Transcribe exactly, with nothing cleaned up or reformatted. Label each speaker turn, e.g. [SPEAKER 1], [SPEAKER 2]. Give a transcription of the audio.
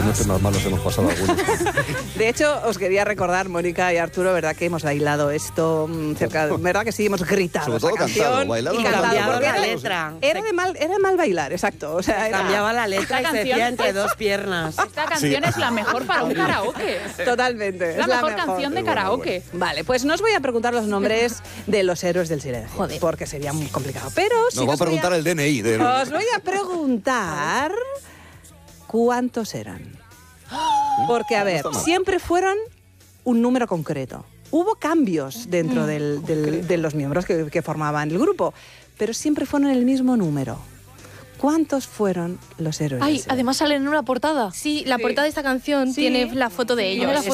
[SPEAKER 1] qué noches más malas hemos pasado algunos.
[SPEAKER 2] De hecho, os quería recordar, Mónica y Arturo, ¿verdad que hemos bailado esto cerca? ¿Verdad que sí? Hemos gritado
[SPEAKER 1] Sobre todo
[SPEAKER 2] esa canción
[SPEAKER 1] cantado, bailado
[SPEAKER 2] y
[SPEAKER 1] no
[SPEAKER 2] cantado.
[SPEAKER 1] tanto,
[SPEAKER 2] Porque
[SPEAKER 3] la
[SPEAKER 2] era,
[SPEAKER 3] letra.
[SPEAKER 2] era de mal, era de mal bailar, exacto. O sea, era,
[SPEAKER 3] Cambiaba la letra y
[SPEAKER 4] Esta
[SPEAKER 3] se
[SPEAKER 4] canción
[SPEAKER 3] decía entre
[SPEAKER 4] es-
[SPEAKER 3] dos piernas.
[SPEAKER 4] Esta canción
[SPEAKER 1] Sí.
[SPEAKER 4] es la mejor para un karaoke.
[SPEAKER 2] totalmente.
[SPEAKER 4] Es la
[SPEAKER 2] es
[SPEAKER 4] mejor canción de
[SPEAKER 1] Es buena,
[SPEAKER 4] karaoke.
[SPEAKER 2] Vale, pues no os voy a preguntar los nombres de los héroes del silencio,
[SPEAKER 5] Joder.
[SPEAKER 2] porque sería muy complicado. Pero sí
[SPEAKER 1] Nos va a
[SPEAKER 2] os voy
[SPEAKER 1] preguntar el D N I. De...
[SPEAKER 2] Os voy a preguntar cuántos eran. Porque, a ver,
[SPEAKER 1] está mal.
[SPEAKER 2] siempre fueron un número concreto. Hubo cambios dentro del- del- de los miembros que, que formaban el grupo, pero siempre fueron el mismo número. ¿Cuántos fueron los héroes del
[SPEAKER 5] Ay,
[SPEAKER 2] silencio?
[SPEAKER 5] además salen en una portada.
[SPEAKER 6] Sí, la
[SPEAKER 5] Sí.
[SPEAKER 6] portada de esta canción
[SPEAKER 5] Sí.
[SPEAKER 6] tiene la foto de ellos.
[SPEAKER 5] Tiene la